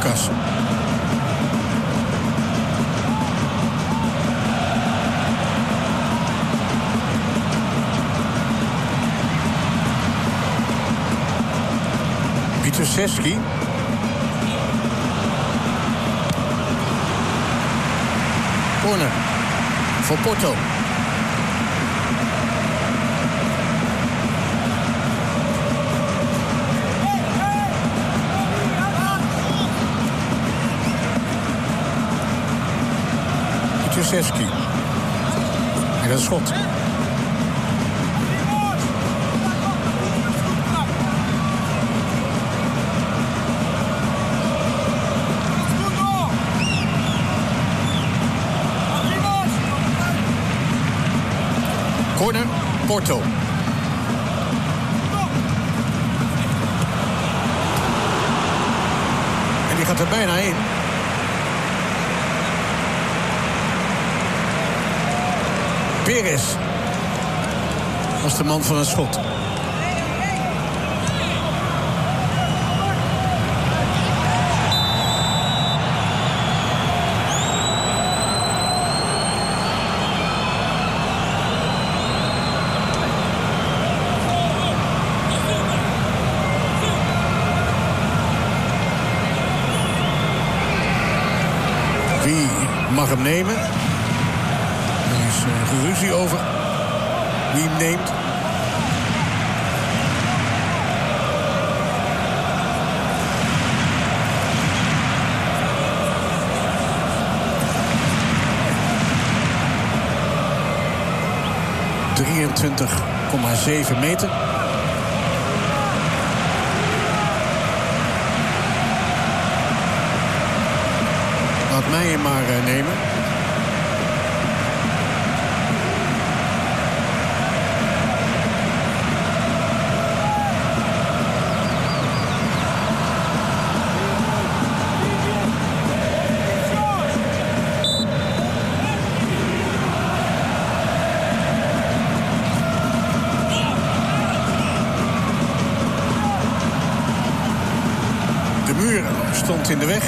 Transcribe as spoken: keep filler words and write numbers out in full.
Lucas. Pietraszewski. Corner voor Porto. Pietraszewski. En dat is schot. Corner, Porto. En die gaat er bijna in. Perez was de man van het schot. Wie mag hem nemen? Er is uh, geruzie over wie hem neemt. drieëntwintig komma zeven meter. Laat mij hem maar uh, nemen. De muur stond in de weg.